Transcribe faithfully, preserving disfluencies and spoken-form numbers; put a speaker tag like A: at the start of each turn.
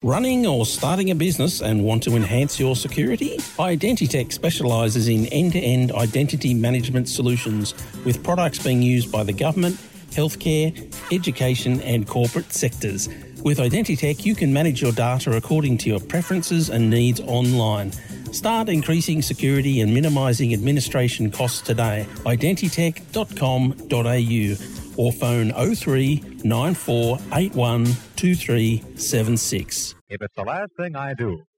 A: Running or starting a business and want to enhance your security? Identitech specialises in end-to-end identity management solutions with products being used by the government, healthcare, education and corporate sectors. With Identitech, you can manage your data according to your preferences and needs online. Start increasing security and minimising administration costs today. identitech dot com dot a u or phone oh three nine four eight one two three seven six.
B: If it's the last thing I do,